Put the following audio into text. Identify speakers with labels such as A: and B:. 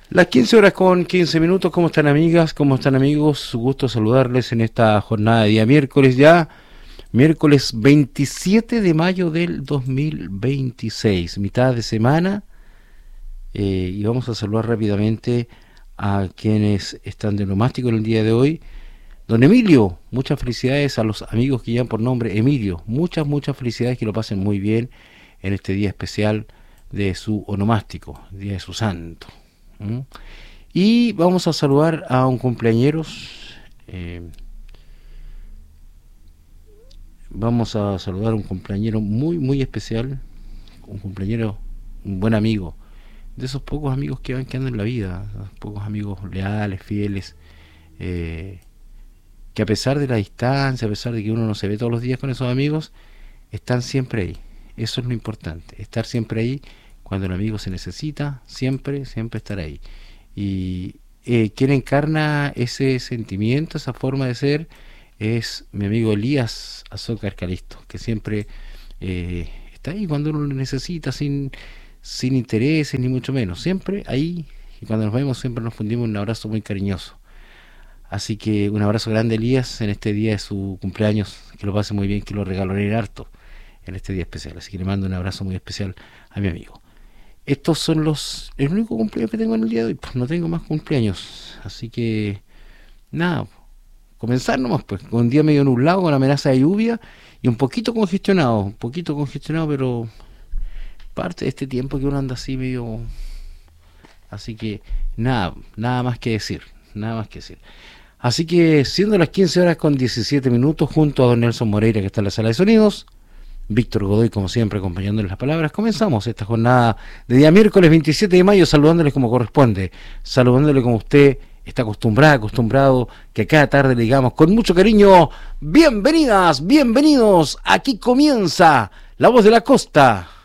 A: Las 15 horas con 15 minutos, ¿cómo están amigas? ¿Cómo están amigos? Gusto saludarles en esta jornada de día miércoles ya, miércoles 27 de mayo del 2026, mitad de semana, y vamos a saludar rápidamente a quienes están de nomástico en el día de hoy. Don Emilio, muchas felicidades a los amigos que llevan por nombre Emilio, muchas felicidades, que lo pasen muy bien en este día especial de su onomástico, día de su santo. ¿Mm? Y vamos a saludar a un cumpleañeros. Vamos a saludar a un cumpleañero muy especial, un cumpleañero, un buen amigo, de esos pocos amigos que van quedando en la vida, esos pocos amigos leales, fieles, eh, que a pesar de la distancia, a pesar de que uno no se ve todos los días con esos amigos, están siempre ahí. Eso es lo importante, estar siempre ahí cuando el amigo se necesita, siempre estar ahí. Y quien encarna ese sentimiento, esa forma de ser, es mi amigo Elías Azócar Calisto, que siempre está ahí cuando uno lo necesita, sin intereses ni mucho menos, siempre ahí, y cuando nos vemos siempre nos fundimos un abrazo muy cariñoso. Así que un abrazo grande, Elías, en este día de su cumpleaños, que lo pase muy bien, que lo regaloreen harto en este día especial. Así que le mando un abrazo muy especial a mi amigo. Estos son el único cumpleaños que tengo en el día de hoy, pues no tengo más cumpleaños. Así que nada, comenzar nomás, pues, con un día medio nublado, con amenaza de lluvia y un poquito congestionado, pero parte de este tiempo que uno anda así medio. Así que nada más que decir, nada más que decir. Así que siendo las 15 horas con 17 minutos, junto a don Nelson Moreira, que está en la sala de sonidos, Víctor Godoy, como siempre, acompañándoles las palabras, comenzamos esta jornada de día miércoles 27 de mayo, saludándoles como corresponde, saludándole como usted está acostumbrado, que cada tarde le digamos con mucho cariño: bienvenidas, bienvenidos, aquí comienza La Voz de la Costa.